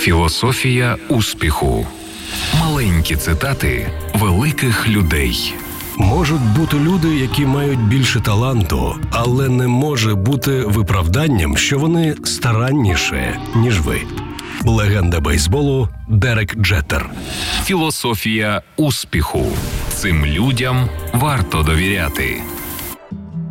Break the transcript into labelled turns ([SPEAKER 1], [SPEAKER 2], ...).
[SPEAKER 1] Філософія успіху. Маленькі цитати великих людей.
[SPEAKER 2] Можуть бути люди, які мають більше таланту, але не може бути виправданням, що вони старанніше, ніж ви. Легенда бейсболу Дерек Джеттер.
[SPEAKER 1] Філософія успіху. Цим людям варто довіряти.